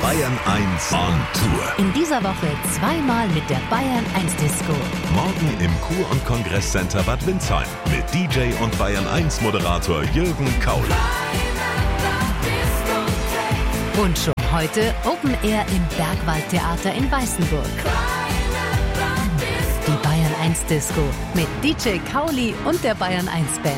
Bayern 1 on Tour. In dieser Woche zweimal mit der Bayern 1 Disco. Morgen im Kur- und Kongresscenter Bad Windsheim mit DJ und Bayern 1 Moderator Jürgen Kaul. Und schon heute Open Air im Bergwaldtheater in Weißenburg. Die Bayern 1 Disco mit DJ Kauli und der Bayern 1 Band.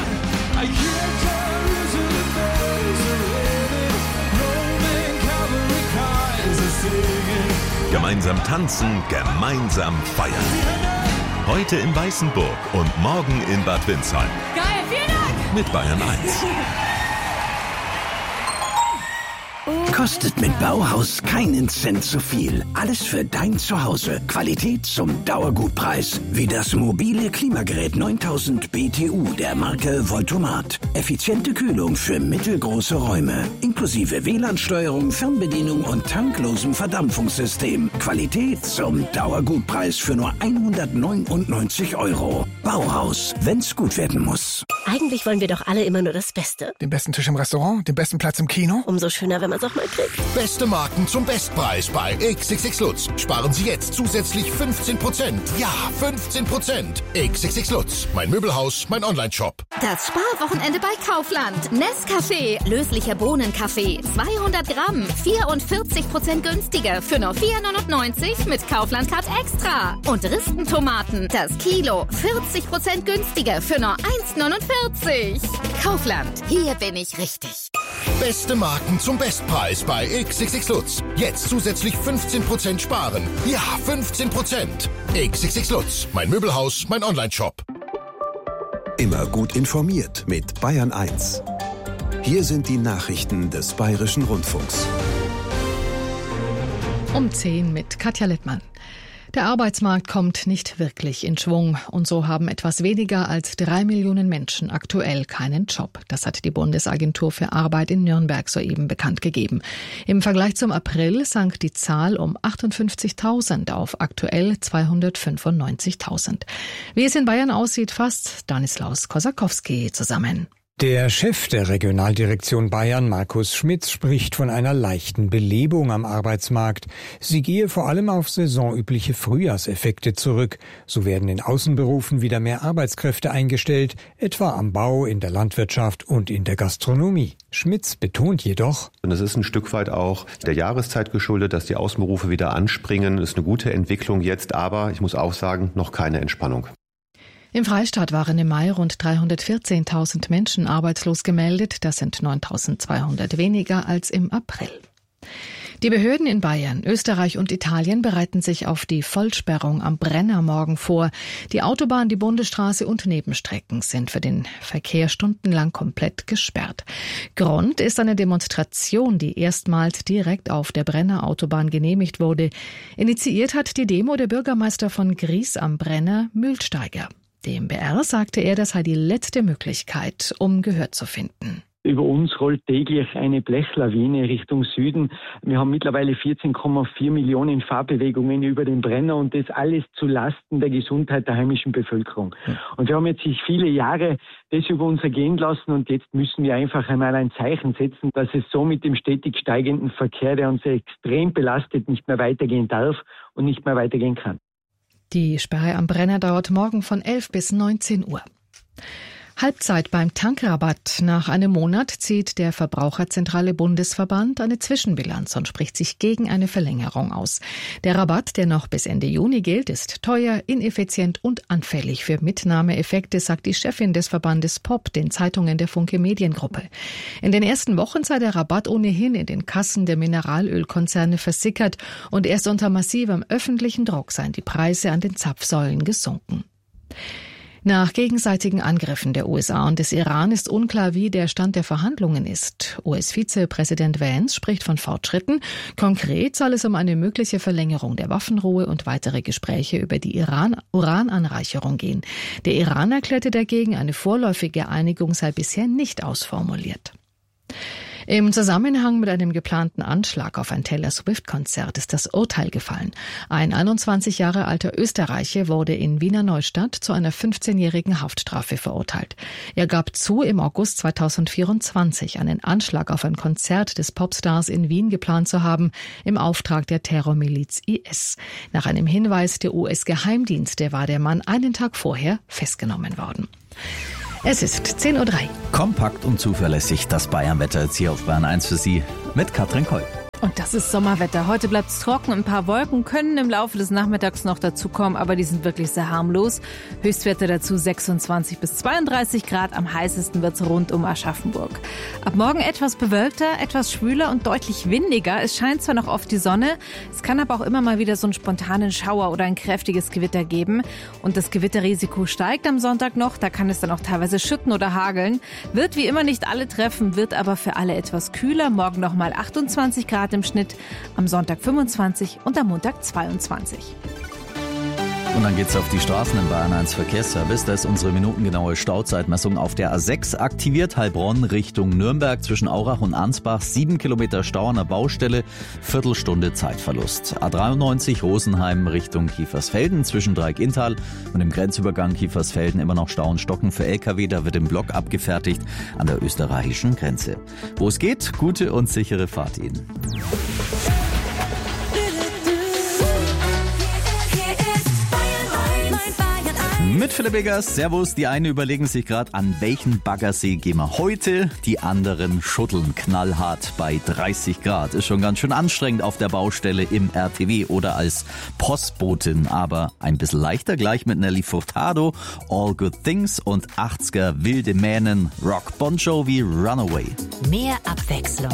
Gemeinsam tanzen, gemeinsam feiern. Heute in Weißenburg und morgen in Bad Windsheim. Geil, vielen Dank! Mit Bayern 1. Kostet mit Bauhaus keinen Cent zu viel. Alles für dein Zuhause. Qualität zum Dauergutpreis. Wie das mobile Klimagerät 9000 BTU der Marke Voltomat. Effiziente Kühlung für mittelgroße Räume. Inklusive WLAN-Steuerung, Fernbedienung und tanklosem Verdampfungssystem. Qualität zum Dauergutpreis für nur 199 €. Bauhaus, wenn's gut werden muss. Eigentlich wollen wir doch alle immer nur das Beste. Den besten Tisch im Restaurant, den besten Platz im Kino. Umso schöner, wenn man es auch mal kriegt. Beste Marken zum Bestpreis bei XXX Lutz. Sparen Sie jetzt zusätzlich 15%. Ja, 15%. XXX Lutz. Mein Möbelhaus, mein Onlineshop. Das Sparwochenende bei Kaufland. Nescafé, löslicher Bohnenkaffee, 200 Gramm, 44% günstiger für nur 4,99 mit Kaufland Card Extra. Und Ristentomaten, das Kilo, 40% günstiger für nur 1,49. Kaufland, hier bin ich richtig. Beste Marken zum Bestpreis bei XXX Lutz. Jetzt zusätzlich 15% sparen. Ja, 15%. XXX Lutz. Mein Möbelhaus, mein Onlineshop. Immer gut informiert mit Bayern 1. Hier sind die Nachrichten des Bayerischen Rundfunks. Um 10 mit Katja Littmann. Der Arbeitsmarkt kommt nicht wirklich in Schwung und so haben etwas weniger als 3 Millionen Menschen aktuell keinen Job. Das hat die Bundesagentur für Arbeit in Nürnberg soeben bekannt gegeben. Im Vergleich zum April sank die Zahl um 58.000 auf aktuell 295.000. Wie es in Bayern aussieht, fasst Stanislaus Kosakowski zusammen. Der Chef der Regionaldirektion Bayern, Markus Schmitz, spricht von einer leichten Belebung am Arbeitsmarkt. Sie gehe vor allem auf saisonübliche Frühjahrseffekte zurück. So werden in Außenberufen wieder mehr Arbeitskräfte eingestellt, etwa am Bau, in der Landwirtschaft und in der Gastronomie. Schmitz betont jedoch: Und es ist ein Stück weit auch der Jahreszeit geschuldet, dass die Außenberufe wieder anspringen. Das ist eine gute Entwicklung jetzt, aber ich muss auch sagen, noch keine Entspannung. Im Freistaat waren im Mai rund 314.000 Menschen arbeitslos gemeldet. Das sind 9.200 weniger als im April. Die Behörden in Bayern, Österreich und Italien bereiten sich auf die Vollsperrung am Brenner morgen vor. Die Autobahn, die Bundesstraße und Nebenstrecken sind für den Verkehr stundenlang komplett gesperrt. Grund ist eine Demonstration, die erstmals direkt auf der Brenner Autobahn genehmigt wurde. Initiiert hat die Demo der Bürgermeister von Gries am Brenner, Mühlsteiger. Dem BR sagte er, das sei die letzte Möglichkeit, um Gehör zu finden. Über uns rollt täglich eine Blechlawine Richtung Süden. Wir haben mittlerweile 14,4 Millionen Fahrbewegungen über den Brenner und das alles zu Lasten der Gesundheit der heimischen Bevölkerung. Und wir haben jetzt sich viele Jahre das über uns ergehen lassen und jetzt müssen wir einfach einmal ein Zeichen setzen, dass es so mit dem stetig steigenden Verkehr, der uns extrem belastet, nicht mehr weitergehen darf und nicht mehr weitergehen kann. Die Sperre am Brenner dauert morgen von 11 bis 19 Uhr. Halbzeit beim Tankrabatt. Nach einem Monat zieht der Verbraucherzentrale Bundesverband eine Zwischenbilanz und spricht sich gegen eine Verlängerung aus. Der Rabatt, der noch bis Ende Juni gilt, ist teuer, ineffizient und anfällig für Mitnahmeeffekte, sagt die Chefin des Verbandes POP den Zeitungen der Funke Mediengruppe. In den ersten Wochen sei der Rabatt ohnehin in den Kassen der Mineralölkonzerne versickert und erst unter massivem öffentlichen Druck seien die Preise an den Zapfsäulen gesunken. Nach gegenseitigen Angriffen der USA und des Iran ist unklar, wie der Stand der Verhandlungen ist. US-Vizepräsident Vance spricht von Fortschritten. Konkret soll es um eine mögliche Verlängerung der Waffenruhe und weitere Gespräche über die Urananreicherung gehen. Der Iran erklärte dagegen, eine vorläufige Einigung sei bisher nicht ausformuliert. Im Zusammenhang mit einem geplanten Anschlag auf ein Taylor Swift-Konzert ist das Urteil gefallen. Ein 21 Jahre alter Österreicher wurde in Wiener Neustadt zu einer 15-jährigen Haftstrafe verurteilt. Er gab zu, im August 2024 einen Anschlag auf ein Konzert des Popstars in Wien geplant zu haben, im Auftrag der Terrormiliz IS. Nach einem Hinweis der US-Geheimdienste war der Mann einen Tag vorher festgenommen worden. Es ist 10:03 Uhr. Kompakt und zuverlässig das Bayern-Wetter jetzt hier auf Bayern 1 für Sie mit Katrin Koll. Und das ist Sommerwetter. Heute bleibt es trocken. Ein paar Wolken können im Laufe des Nachmittags noch dazukommen, aber die sind wirklich sehr harmlos. Höchstwerte dazu 26 bis 32 Grad. Am heißesten wird es rund um Aschaffenburg. Ab morgen etwas bewölkter, etwas schwüler und deutlich windiger. Es scheint zwar noch oft die Sonne, es kann aber auch immer mal wieder so einen spontanen Schauer oder ein kräftiges Gewitter geben. Und das Gewitterrisiko steigt am Sonntag noch. Da kann es dann auch teilweise schütten oder hageln. Wird wie immer nicht alle treffen, wird aber für alle etwas kühler. Morgen nochmal 28 Grad im Schnitt, am Sonntag 25 und am Montag 22. Und dann geht's auf die Straßen im Bayern 1 Verkehrsservice. Da ist unsere minutengenaue Stauzeitmessung auf der A6 aktiviert. Heilbronn Richtung Nürnberg zwischen Aurach und Ansbach. 7 Kilometer Stau an der Baustelle, Viertelstunde Zeitverlust. A93 Rosenheim Richtung Kiefersfelden zwischen Dreieck-Inntal und im Grenzübergang Kiefersfelden immer noch Stau und Stocken für LKW. Da wird im Block abgefertigt an der österreichischen Grenze. Wo es geht, gute und sichere Fahrt Ihnen. Mit Philipp Eggers, Servus. Die einen überlegen sich gerade, an welchen Baggersee gehen wir heute. Die anderen schütteln knallhart bei 30 Grad. Ist schon ganz schön anstrengend auf der Baustelle im RTW oder als Postbotin. Aber ein bisschen leichter gleich mit Nelly Furtado, All Good Things und 80er wilde Mähnen, Rock Bon Jovi, Runaway. Mehr Abwechslung